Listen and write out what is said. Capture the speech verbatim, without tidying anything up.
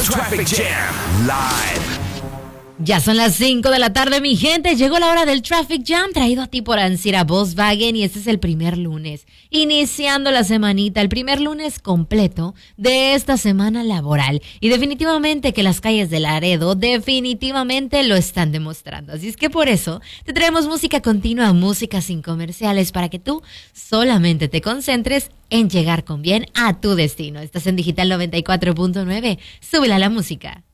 The Traffic Jam Live. Ya son las cinco de la tarde, mi gente. Llegó la hora del Traffic Jam, traído a ti por Ancira Volkswagen, y este es el primer lunes, iniciando la semanita, el primer lunes completo de esta semana laboral. Y definitivamente que las calles de Laredo definitivamente lo están demostrando. Así es que por eso te traemos música continua, música sin comerciales, para que tú solamente te concentres en llegar con bien a tu destino. Estás en Digital noventa y cuatro punto nueve. Súbela la música.